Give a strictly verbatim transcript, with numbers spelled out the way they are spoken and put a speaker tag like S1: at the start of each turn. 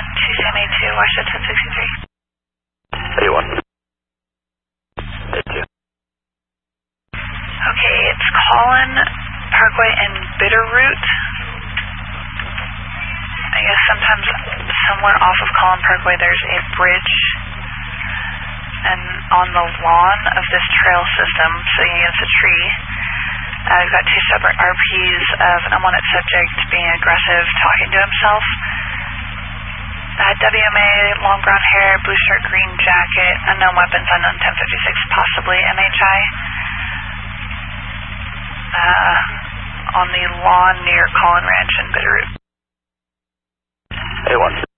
S1: one two Sam A two, Watershed ten sixty-three.
S2: A one. A two.
S1: Okay, it's Collin Parkway and Bitterroot. I guess sometimes somewhere off of Collin Parkway there's a bridge, and on the lawn of this trail system, sitting against a tree, uh, we've got two separate R Ps of unwanted subject being aggressive, talking to himself. Uh, W M A, long brown hair, blue shirt, green jacket, unknown weapons, unknown ten fifty-six, possibly M H I. Uh, on the lawn near Collin Ranch and Bitterroot.
S2: A one.